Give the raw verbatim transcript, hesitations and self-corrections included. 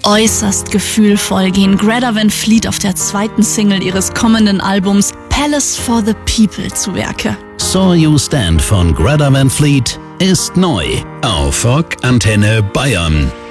Äußerst gefühlvoll gehen Greta Van Fleet auf der zweiten Single ihres kommenden Albums Palace for the People zu Werke. Saw You Stand von Greta Van Fleet ist neu auf Rock Antenne Bayern.